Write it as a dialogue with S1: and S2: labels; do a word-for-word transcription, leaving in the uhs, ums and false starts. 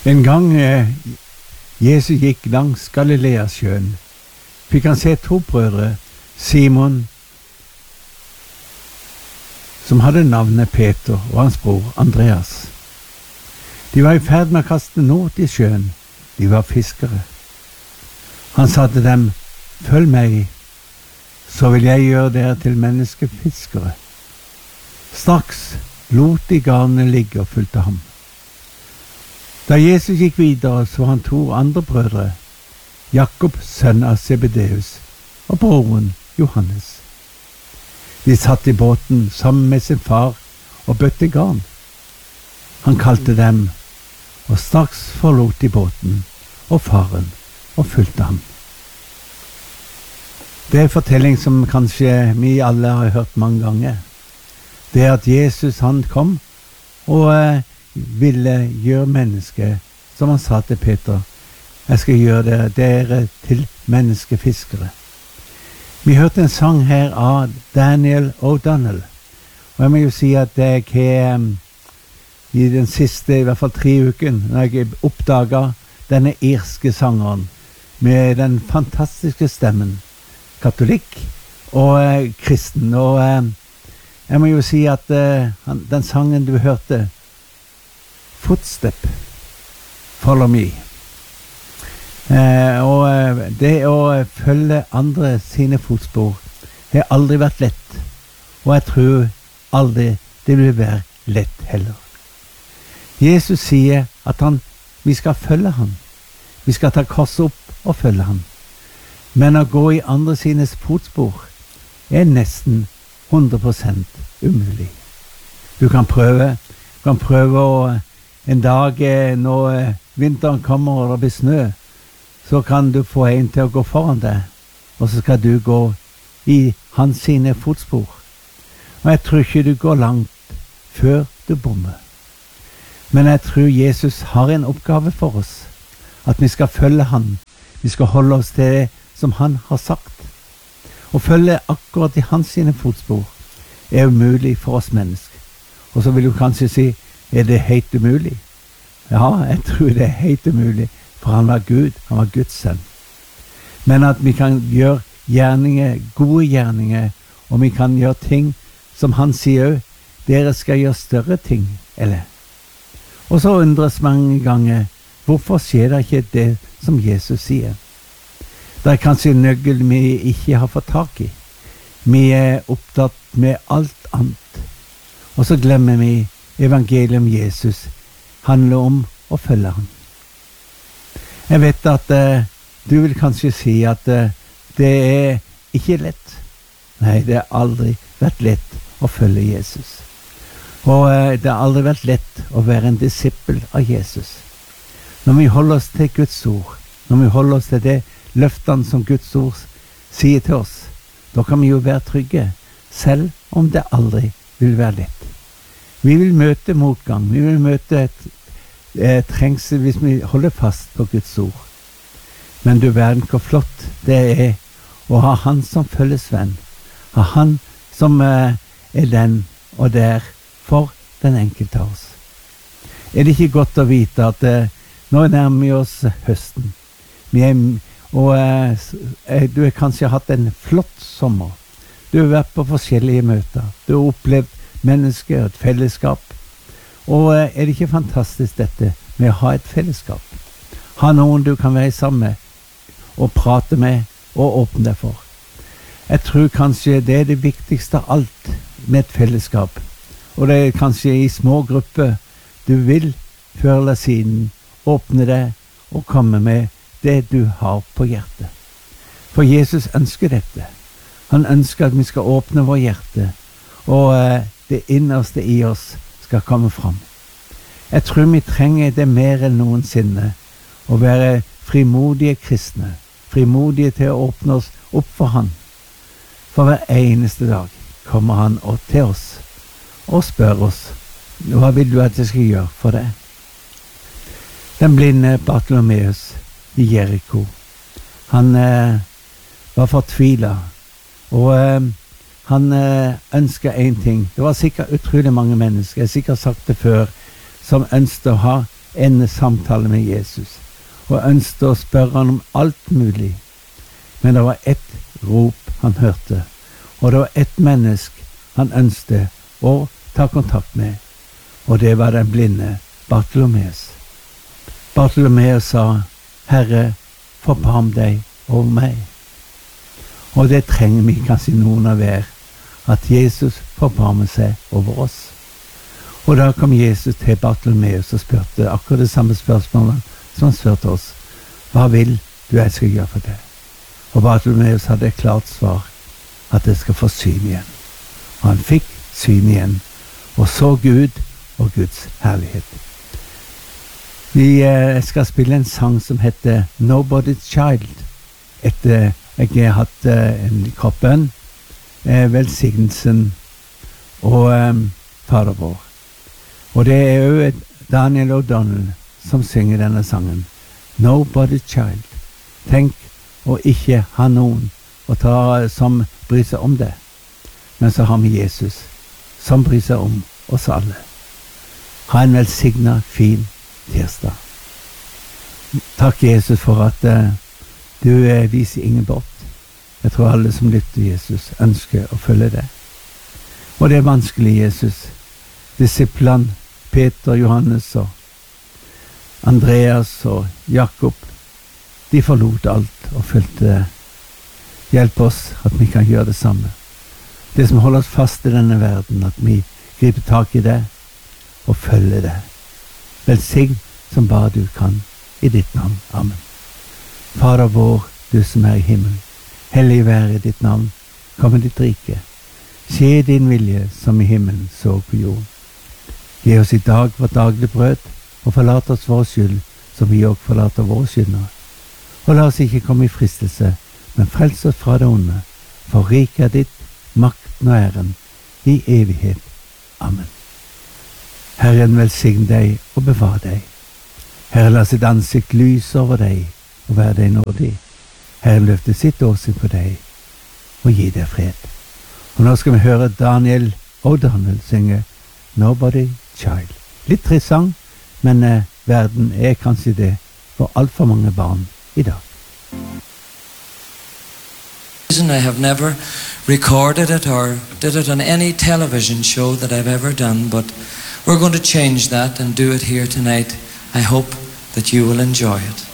S1: En gang eh, Jesus gikk langs Galileasjøen, fikk han se to brødre, Simon, som hadde navnet Peter, og hans bror Andreas. De var i ferd med å kaste not i sjøen. De var fiskere. Han sa til dem, «Følg meg, så vil jeg gjøre dere til menneskefiskere.» Straks lot de garnene ligge og fulgte ham. Da Jesus gikk videre, så han to andre brødre, Jakob, sønn av Zebedeus, og broren Johannes. De satt i båten sammen med sin far og bøtte garn. Han kalte dem, og straks forlot de båten og faren og fulgte ham. Det er en fortelling som kanskje vi alle har hørt mange ganger. Det er at Jesus han kom og eh, ville gjøre mennesker, som han sa til Peter, jeg skal gjøre dere, dere til menneskefiskere. Vi hørte en sang her av Daniel O'Donnell, og jeg må jo si at jeg har i den siste, i hvert fall tre uken, når jeg oppdaget denne irske sangeren med den fantastiske stemmen, katolikk og eh, kristen, og eh, jeg må jo si at eh, han, den sangen du hørte, Footstep, Follow Me, eh, og eh, det å følge andre sine fotspor har aldri vært lett, og jeg tror aldri det vil være lett heller. Jesus sier at han, vi skal følge ham. Vi skal ta korset opp og følge ham. Men å gå i andre sines fotspor er nesten hundre prosent umulig. Du kan prøve, du kan prøve å en dag når vinteren kommer og det blir snø, så kan du få en til å gå foran deg, og så skal du gå i hans sine fotspor. Og jeg tror ikke du går langt før du bommer. Men jeg tror Jesus har en oppgave for oss, at vi skal følge han. Vi skal holde oss til det som han har sagt. Å følge akkurat i hans sine fotspor er umulig for oss mennesker. Og så vil du kanskje si, er det helt umulig? Ja, jeg tror det er helt umulig, for han var Gud, han var Guds sønn. Men at vi kan gjøre gjerninger, gode gjerninger, og vi kan gjøre ting som han sier, dere skal gjøre større ting, eller? Og så undres mange ganger, hvorfor skjer det ikke det som Jesus sier? Det er kanskje en nøgel vi ikke har fått tak i. Vi er opptatt med alt annet. Og så glemmer vi evangeliet om Jesus handler om å følge ham. Jeg vet at uh, du vil kanskje si at uh, det er ikke lett. Nei, det har aldri vært lett å følge Jesus. Og uh, det har aldri vært lett å være en disippel av Jesus. Når vi holder oss til Guds ord, når vi holder oss til det løftene som Guds ord sier til oss, da kan vi jo være trygge, selv om det aldri vil være lett. Vi vil møte motgang, vi vil møte et eh, trengsel hvis vi holder fast på Guds ord. Men du verden hvor flott det er å ha han som følgesvenn, ha han som eh, er den og der for den enkelte av oss. Er det ikke godt å vite at eh, nå nærmer vi oss høsten, vi er, og eh, du har kanskje hatt en flott sommer, du har vært på forskjellige møter, du har opplevd mennesker og et fellesskap, og eh, er det ikke fantastisk dette med å ha et fellesskap? Ha noen du kan være sammen med, og prate med, og åpne deg for. Jeg tror kanskje det er det viktigste av alt med et fellesskap, og det er kanskje i små grupper du vil før eller siden åpne deg og komme med det du har på hjertet. For Jesus ønsker dette. Han ønsker at vi skal åpne vår hjerte, og eh, det innerste i oss skal komme fram. Jeg tror vi trenger det mer enn noensinne, å være frimodige kristne, frimodige til å åpne oss opp for han. For hver eneste dag kommer han til oss og spør oss, hva vil du at jeg skal gjøre for deg? Den blinde Bartolomeus i Jericho, han eh, var fortvilet, og eh, han eh, ønsket en ting. Det var sikkert utrolig mange mennesker, jeg har sikkert sagt det før, som ønsket å ha en samtale med Jesus, og ønsket å spørre han om alt mulig. Men det var ett rop han hørte, og det var ett menneske han ønsket å ta kontakt med, og det var den blinde Bartolomeus. Bartolomeus sa, Herre, forbarm deg over meg. Og det trenger vi kanskje noen av hver, at Jesus forbarmer seg over oss. Og da kom Jesus til Bartolomeus og spurte akkurat det samme spørsmålet som han spurte oss. Hva vil du jeg skal gjøre for deg? Og Bartolomeus hadde et klart svar, at jeg skal få syn igjen. Og han fikk syn igjen, og så Gud og Guds herlighet. Vi eh, skal spille en sang som heter Nobody's Child, etter jeg har hatt eh, en kroppen, eh, velsignelsen og eh, Fader vår. Og det er jo Daniel O'Donnell som synger denne sangen. Nobody's Child. Tenk å ikke ha noen å ta, som bryr seg om det. Men så har vi Jesus, som bryr seg om oss alle. Ha en velsignet, fin tirsdag. Takk Jesus for at uh, du uh, viser ingen bort. Jeg tror alle som lytter Jesus ønsker å følge det. Og det er vanskelig Jesus. Disiplene, Peter, Johannes og Andreas og Jakob, de forlot alt og følte hjelp oss at vi kan gjøre det samme. Det som holder oss fast i denne verden, at vi griper tak i det og følger det. Velsign som bare du kan i ditt navn. Amen. Fader vår, du som er i himmelen, hellig være ditt navn, kom i ditt rike. Skje din vilje som i himmelen så på jorden. Gi oss i dag vårt daglige brød, og forlat oss vår skyld, som vi også forlater våre skyldnere. Og la oss ikke komme i fristelse, men frels oss fra det onde, for riket er ditt, makten og æren, i evighet. Amen. Herren velsigne deg og bevare deg. Herren la sitt ansikt lyse over deg og være deg nådig. Herren løfte sitt åsyn på deg og gi deg fred. Og nå skal vi høre Daniel O'Donnell synge Nobody Child. Litt trist sang, men eh, verden er kanskje det for alt for mange barn i dag.
S2: I have never recorded it or did it on any television show that I've ever done, but we're going to change that and do it here tonight. I hope that you will enjoy it.